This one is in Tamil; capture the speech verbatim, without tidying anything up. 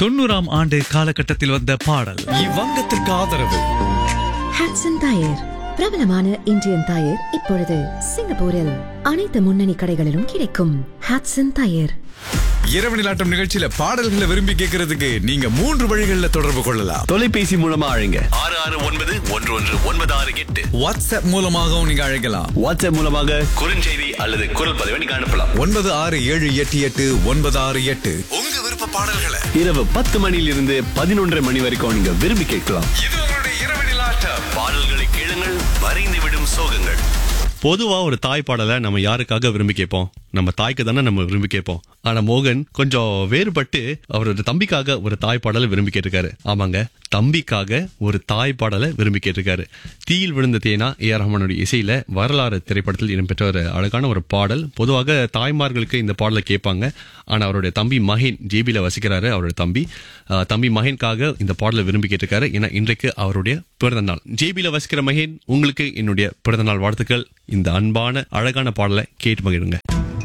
தொண்ணூறாம் ஆண்டு காலகட்டத்தில் வந்த பாடல். இவ்வங்கத்திற்கு ஆதரவு ஹாட்சன் டயர், பிரபலமான இந்தியன் டயர். இப்பொழுது சிங்கப்பூரில் அனைத்து முன்னணி கடைகளிலும் கிடைக்கும். Hodson tyre. இரவு நிலாட்டம் நிகழ்ச்சியில பாடல்களை விரும்பி கேட்கறதுக்கு நீங்க மூன்று வழிகளில் தொடர்பு கொள்ளலாம். தொலைபேசி மூலமா அழைங்க ஆறு ஆறு ஒன்பது ஒன்று ஒன்று ஒன்பது ஆறு எட்டு. வாட்ஸ்அப் மூலமாகவும் நீங்க அழைக்கலாம். வாட்ஸ்அப் மூலமாக குறுஞ்செய்தி அல்லது குரல் பதிவை நீங்க அனுப்பலாம். ஒன்பது ஆறு ஏழு எட்டு எட்டு ஒன்பது ஆறு எட்டு. உங்க விருப்ப பாடல்களை இரவு பத்து மணியிலிருந்து பதினொன்றரை மணி வரைக்கும் நீங்க விரும்பி கேட்கலாம். இது உங்களுடைய இரவு நிலாட்டம். பாடல்களை கேளுங்கள், மறைந்து விடும் சோகங்கள். பொதுவா ஒரு தாய் பாடலை நம்ம யாருக்காக விரும்பி கேட்போம்? நம்ம தாய்க்கு தானே நம்ம விரும்பி கேட்போம். ஆனா மோகன் கொஞ்சம் வேறுபட்டு அவரோட தம்பிக்காக ஒரு தாய் பாடலை விரும்பி கேட்டிருக்காரு. ஆமாங்க, தம்பிக்காக ஒரு தாய் பாடலை விரும்பி கேட்டிருக்காரு. தீயில் விழுந்த தேனா ஏ ஆர் ரஹ்மானுடைய இசையில வரலாறு திரைப்படத்தில் இடம்பெற்ற ஒரு அழகான ஒரு பாடல். பொதுவாக தாய்மார்களுக்கு இந்த பாடலை கேட்பாங்க. ஆனா அவருடைய தம்பி மகேன் ஜேபியில வசிக்கிறாரு. அவருடைய தம்பி தம்பி மகேன்காக இந்த பாடலை விரும்பி கேட்டிருக்காரு. ஏன்னா இன்றைக்கு அவருடைய பிறந்த நாள். ஜேபியில வசிக்கிற மகேன், உங்களுக்கு என்னுடைய பிறந்த நாள் வாழ்த்துக்கள். இந்த அன்பான அழகான பாடலை கேட்டு மகிழுங்க.